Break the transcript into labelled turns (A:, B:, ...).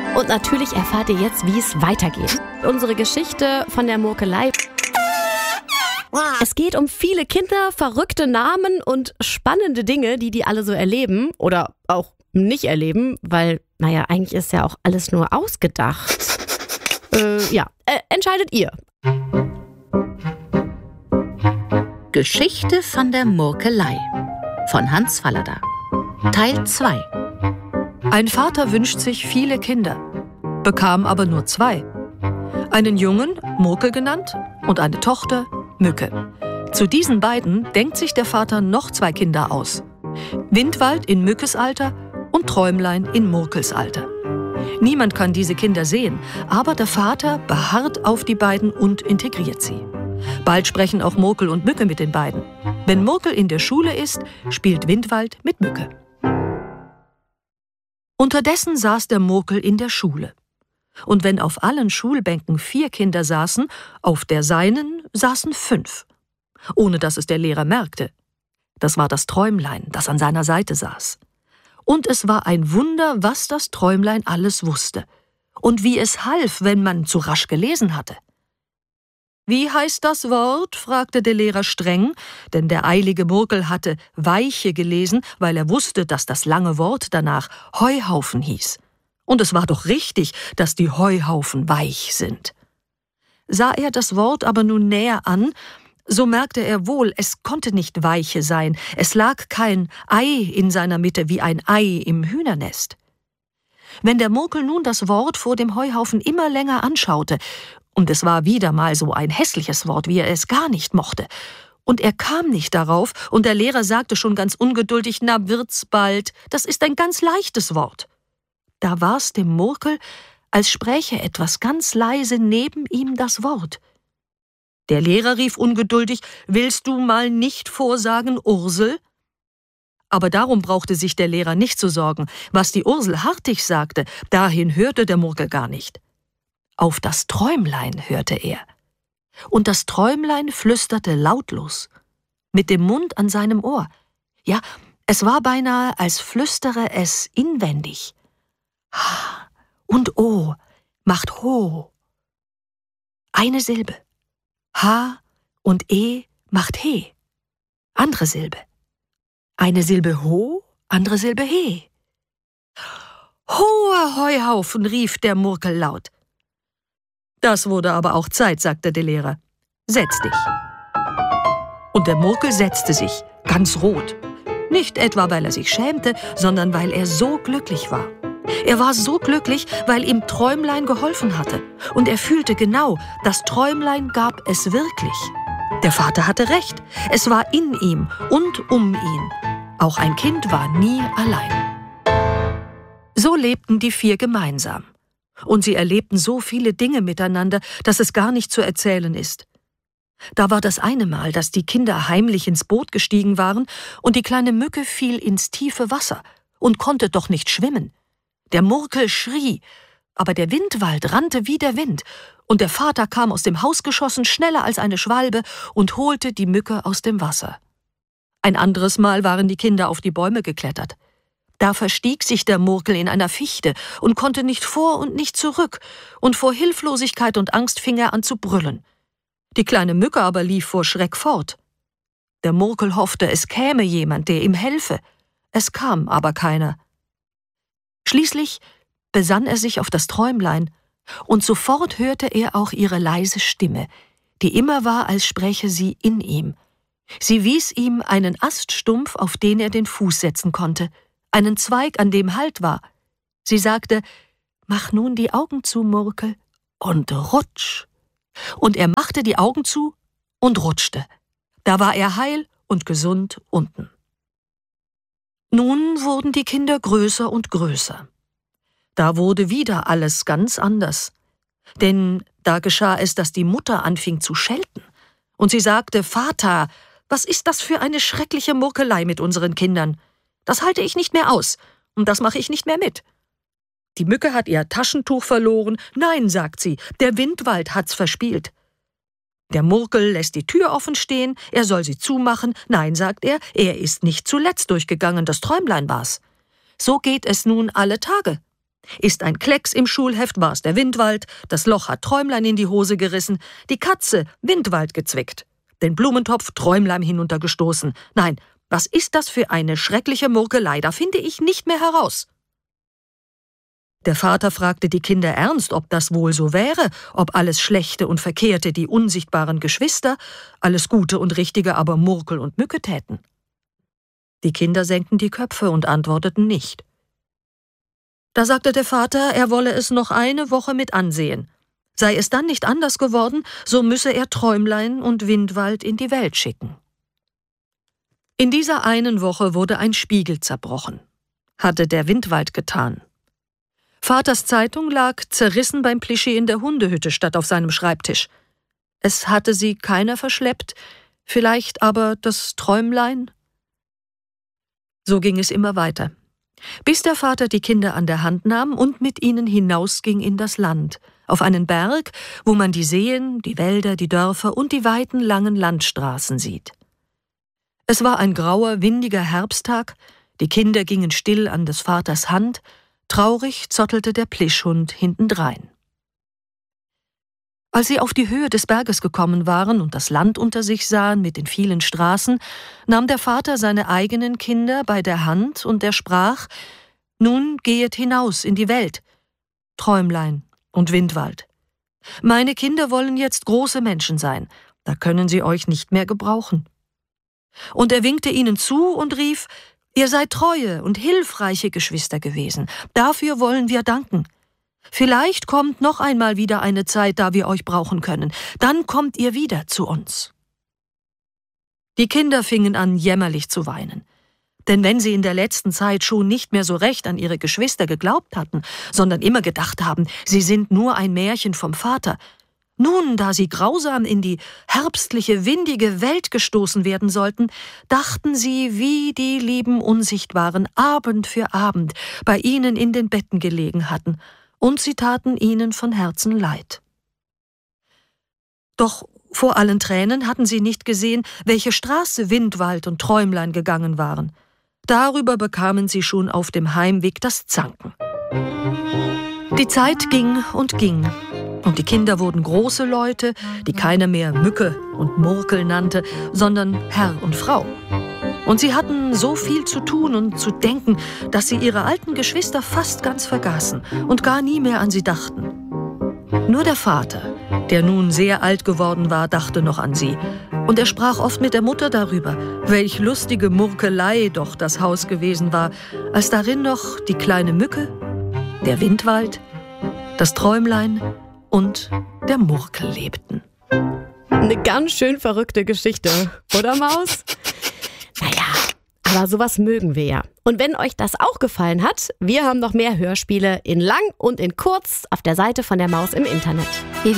A: Und natürlich erfahrt ihr jetzt, wie es weitergeht. Unsere Geschichte von der Murkelei. Es geht um viele Kinder, verrückte Namen und spannende Dinge, die alle so erleben oder auch nicht erleben, weil, eigentlich ist ja auch alles nur ausgedacht. Entscheidet ihr.
B: Geschichte von der Murkelei von Hans Fallada. Teil 2.
C: Ein Vater wünscht sich viele Kinder, bekam aber nur 2. Einen Jungen, Murkel genannt, und eine Tochter, Mücke. Zu diesen beiden denkt sich der Vater noch 2 Kinder aus. Windwald in Mückes Alter und Träumlein in Murkels Alter. Niemand kann diese Kinder sehen, aber der Vater beharrt auf die beiden und integriert sie. Bald sprechen auch Murkel und Mücke mit den beiden. Wenn Murkel in der Schule ist, spielt Windwald mit Mücke. Unterdessen saß der Murkel in der Schule. Und wenn auf allen Schulbänken 4 Kinder saßen, auf der seinen saßen 5. Ohne dass es der Lehrer merkte. Das war das Träumlein, das an seiner Seite saß. Und es war ein Wunder, was das Träumlein alles wusste. Und wie es half, wenn man zu rasch gelesen hatte. »Wie heißt das Wort?« fragte der Lehrer streng, denn der eilige Murkel hatte Weiche gelesen, weil er wusste, dass das lange Wort danach Heuhaufen hieß. Und es war doch richtig, dass die Heuhaufen weich sind. Sah er das Wort aber nun näher an, so merkte er wohl, es konnte nicht Weiche sein, es lag kein Ei in seiner Mitte wie ein Ei im Hühnernest. Wenn der Murkel nun das Wort vor dem Heuhaufen immer länger anschaute, und es war wieder mal so ein hässliches Wort, wie er es gar nicht mochte. Und er kam nicht darauf, und der Lehrer sagte schon ganz ungeduldig, »Na, wird's bald, das ist ein ganz leichtes Wort.« Da war's dem Murkel, als spräche etwas ganz leise neben ihm das Wort. Der Lehrer rief ungeduldig, »Willst du mal nicht vorsagen, Ursel?« Aber darum brauchte sich der Lehrer nicht zu sorgen. Was die Ursel hartig sagte, dahin hörte der Murkel gar nicht. Auf das Träumlein hörte er. Und das Träumlein flüsterte lautlos, mit dem Mund an seinem Ohr. Ja, es war beinahe, als flüstere es inwendig. H und O macht Ho. Eine Silbe. H und E macht He. Andere Silbe. Eine Silbe Ho, andere Silbe He. »Hoher Heuhaufen«, rief der Murkel laut. »Das wurde aber auch Zeit«, sagte der Lehrer. »Setz dich.« Und der Murkel setzte sich, ganz rot. Nicht etwa, weil er sich schämte, sondern weil er so glücklich war. Er war so glücklich, weil ihm Träumlein geholfen hatte. Und er fühlte genau, das Träumlein gab es wirklich. Der Vater hatte recht. Es war in ihm und um ihn. Auch ein Kind war nie allein. So lebten die 4 gemeinsam. Und sie erlebten so viele Dinge miteinander, dass es gar nicht zu erzählen ist. Da war das eine Mal, dass die Kinder heimlich ins Boot gestiegen waren und die kleine Mücke fiel ins tiefe Wasser und konnte doch nicht schwimmen. Der Murkel schrie, aber der Windwald rannte wie der Wind und der Vater kam aus dem Haus geschossen, schneller als eine Schwalbe, und holte die Mücke aus dem Wasser. Ein anderes Mal waren die Kinder auf die Bäume geklettert. Da verstieg sich der Murkel in einer Fichte und konnte nicht vor und nicht zurück, und vor Hilflosigkeit und Angst fing er an zu brüllen. Die kleine Mücke aber lief vor Schreck fort. Der Murkel hoffte, es käme jemand, der ihm helfe. Es kam aber keiner. Schließlich besann er sich auf das Träumlein, und sofort hörte er auch ihre leise Stimme, die immer war, als spräche sie in ihm. Sie wies ihm einen Aststumpf, auf den er den Fuß setzen konnte, einen Zweig, an dem Halt war. Sie sagte, »Mach nun die Augen zu, Murkel, und rutsch.« Und er machte die Augen zu und rutschte. Da war er heil und gesund unten. Nun wurden die Kinder größer und größer. Da wurde wieder alles ganz anders. Denn da geschah es, dass die Mutter anfing zu schelten. Und sie sagte, »Vater, was ist das für eine schreckliche Murkelei mit unseren Kindern? Das halte ich nicht mehr aus, und das mache ich nicht mehr mit.« Die Mücke hat ihr Taschentuch verloren. »Nein«, sagt sie, »der Windwald hat's verspielt.« Der Murkel lässt die Tür offen stehen, er soll sie zumachen. »Nein«, sagt er ist nicht zuletzt durchgegangen, das Träumlein war's.« So geht es nun alle Tage. Ist ein Klecks im Schulheft, war's der Windwald, das Loch hat Träumlein in die Hose gerissen, die Katze Windwald gezwickt, den Blumentopf Träumlein hinuntergestoßen. Nein, was ist das für eine schreckliche Murkelei, da finde ich nicht mehr heraus. Der Vater fragte die Kinder ernst, ob das wohl so wäre, ob alles Schlechte und Verkehrte die unsichtbaren Geschwister, alles Gute und Richtige aber Murkel und Mücke täten. Die Kinder senkten die Köpfe und antworteten nicht. Da sagte der Vater, er wolle es noch eine Woche mit ansehen. Sei es dann nicht anders geworden, so müsse er Träumlein und Windwald in die Welt schicken. In dieser einen Woche wurde ein Spiegel zerbrochen. Hatte der Windwald getan. Vaters Zeitung lag zerrissen beim Plischi in der Hundehütte statt auf seinem Schreibtisch. Es hatte sie keiner verschleppt, vielleicht aber das Träumlein? So ging es immer weiter, bis der Vater die Kinder an der Hand nahm und mit ihnen hinausging in das Land, auf einen Berg, wo man die Seen, die Wälder, die Dörfer und die weiten, langen Landstraßen sieht. Es war ein grauer, windiger Herbsttag, die Kinder gingen still an des Vaters Hand, traurig zottelte der Plischhund hintendrein. Als sie auf die Höhe des Berges gekommen waren und das Land unter sich sahen mit den vielen Straßen, nahm der Vater seine eigenen Kinder bei der Hand und er sprach: »Nun gehet hinaus in die Welt, Träumlein und Windwald. Meine Kinder wollen jetzt große Menschen sein, da können sie euch nicht mehr gebrauchen.« Und er winkte ihnen zu und rief: »Ihr seid treue und hilfreiche Geschwister gewesen, dafür wollen wir danken. Vielleicht kommt noch einmal wieder eine Zeit, da wir euch brauchen können. Dann kommt ihr wieder zu uns.« Die Kinder fingen an, jämmerlich zu weinen. Denn wenn sie in der letzten Zeit schon nicht mehr so recht an ihre Geschwister geglaubt hatten, sondern immer gedacht haben, sie sind nur ein Märchen vom Vater, nun, da sie grausam in die herbstliche, windige Welt gestoßen werden sollten, dachten sie, wie die lieben Unsichtbaren Abend für Abend bei ihnen in den Betten gelegen hatten, und sie taten ihnen von Herzen leid. Doch vor allen Tränen hatten sie nicht gesehen, welche Straße Windwald und Träumlein gegangen waren. Darüber bekamen sie schon auf dem Heimweg das Zanken. Die Zeit ging und ging, und die Kinder wurden große Leute, die keiner mehr Mücke und Murkel nannte, sondern Herr und Frau. Und sie hatten so viel zu tun und zu denken, dass sie ihre alten Geschwister fast ganz vergaßen und gar nie mehr an sie dachten. Nur der Vater, der nun sehr alt geworden war, dachte noch an sie. Und er sprach oft mit der Mutter darüber, welch lustige Murkelei doch das Haus gewesen war, als darin noch die kleine Mücke, der Windwald, das Träumlein und der Murkel lebten.
A: Eine ganz schön verrückte Geschichte, oder Maus? Naja, aber sowas mögen wir ja. Und wenn euch das auch gefallen hat, wir haben noch mehr Hörspiele in lang und in kurz auf der Seite von der Maus im Internet.